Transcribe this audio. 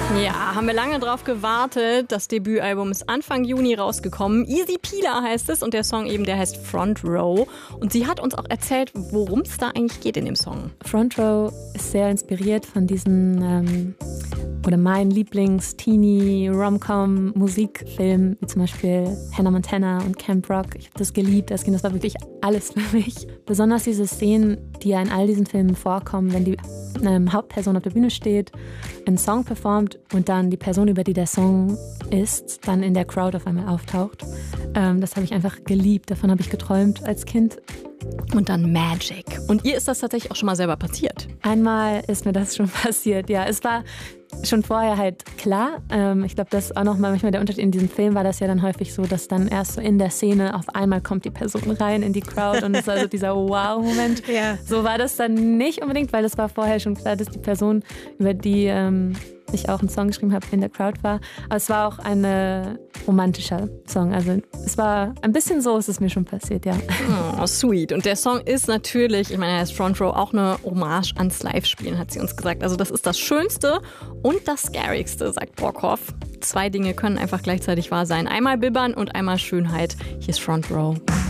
Ja, haben wir lange drauf gewartet. Das Debütalbum ist Anfang Juni rausgekommen. Easy Pila heißt es und der Song eben, der heißt Front Row. Und sie hat uns auch erzählt, worum es da eigentlich geht in dem Song. Front Row ist sehr inspiriert von diesen, oder mein Lieblings-Teenie-Rom-Com-Musikfilm, wie zum Beispiel Hannah Montana und Camp Rock. Ich habe das geliebt als Kind, das war wirklich alles für mich. Besonders diese Szenen, die ja in all diesen Filmen vorkommen, wenn die Hauptperson auf der Bühne steht, einen Song performt und dann die Person, über die der Song ist, dann in der Crowd auf einmal auftaucht. Das habe ich einfach geliebt, davon habe ich geträumt als Kind. Und dann Magic. Und ihr ist das tatsächlich auch schon mal selber passiert? Einmal ist mir das schon passiert, ja. Es war schon vorher halt klar. Ich glaube, das ist auch noch mal manchmal der Unterschied. In diesem Film war das ja dann häufig so, dass dann erst so in der Szene auf einmal kommt die Person rein in die Crowd und es war so dieser Wow-Moment. Ja. So war das dann nicht unbedingt, weil das war vorher schon klar, dass die Person, über die ich auch einen Song geschrieben habe, in der Crowd war. Aber es war auch ein romantischer Song. Also es war ein bisschen so, ist es mir schon passiert, ja. Oh, sweet. Und der Song ist natürlich, ich meine, er ist Front Row, auch eine Hommage ans Live-Spielen, hat sie uns gesagt. Also das ist das Schönste und das Scarigste, sagt Brockhoff. 2 Dinge können einfach gleichzeitig wahr sein. Einmal Bibbern und einmal Schönheit. Hier ist Front Row.